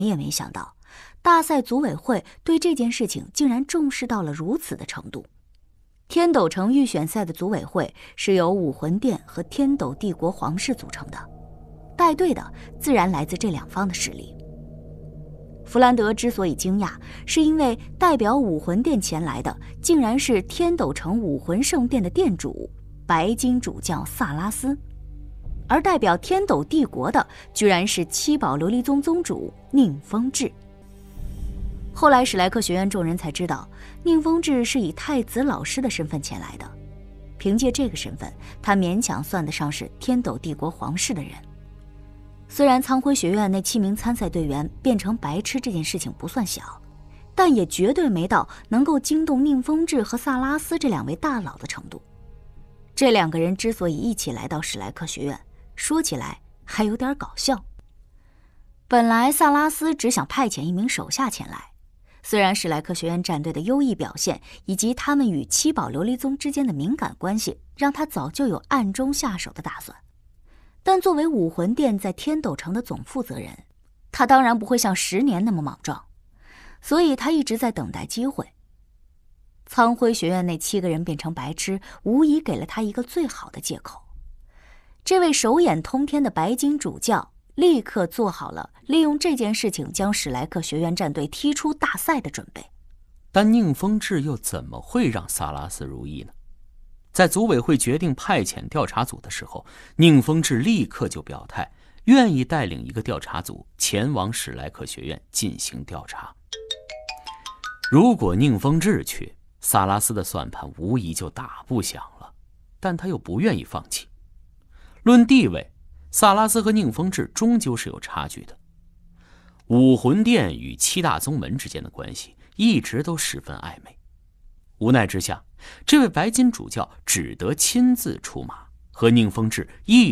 也没想到，大赛组委会对这件事情竟然重视到了如此的程度。天斗城预选赛的组委会是由武魂殿和天斗帝国皇室组成的，带队的自然来自这两方的势力。弗兰德之所以惊讶，是因为代表武魂殿前来的竟然是天斗城武魂圣殿的殿主白金主教萨拉斯，而代表天斗帝国的居然是七宝琉璃宗宗主宁风致。后来史莱克学院众人才知道，宁风致是以太子老师的身份前来的，凭借这个身份，他勉强算得上是天斗帝国皇室的人。虽然苍辉学院那7名参赛队员变成白痴这件事情不算小，但也绝对没到能够惊动宁风致和萨拉斯这两位大佬的程度。这两个人之所以一起来到史莱克学院，说起来还有点搞笑。本来萨拉斯只想派遣一名手下前来，虽然史莱克学院战队的优异表现以及他们与七宝琉璃宗之间的敏感关系，让他早就有暗中下手的打算，但作为武魂殿在天斗城的总负责人，他当然不会像10年那么莽撞，所以他一直在等待机会。苍辉学院那7个人变成白痴，无疑给了他一个最好的借口。这位手眼通天的白金主教立刻做好了利用这件事情将史莱克学院战队踢出大赛的准备。 但宁风致又怎么会让萨拉斯如意呢？在组委会决定派遣调查组的时候，宁风致立刻就表态，愿意带领一个调查组前往史莱克学院进行调查。如果宁风致去，萨拉斯的算盘无疑就大不响了，但他又不愿意放弃。论地位，萨拉斯和宁风致终究是有差距的。武魂殿与7大宗门之间的关系一直都十分暧昧，无奈之下，这位白金主教只得亲自出马，和宁风致一